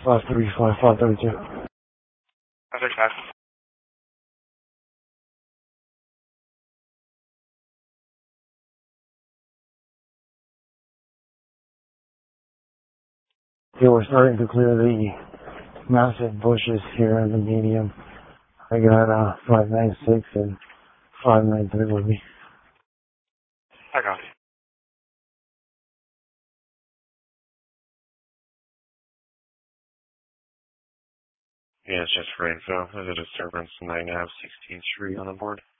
535, 532. 535. Yeah, we're starting to clear the massive bushes here in the medium. I got 596 and 593 with me. I got it. Yeah, it's just for info. There's a disturbance 9 Ave 16th Street on the board.